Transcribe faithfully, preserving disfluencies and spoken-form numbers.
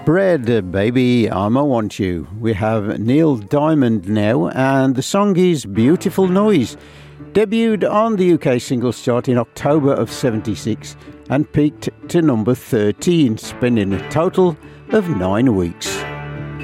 Bread, Baby, I'ma Want You. We have Neil Diamond now, and the song is Beautiful Noise. Debuted on the U K singles chart in October of seventy-six and peaked to number thirteen, spending a total of nine weeks.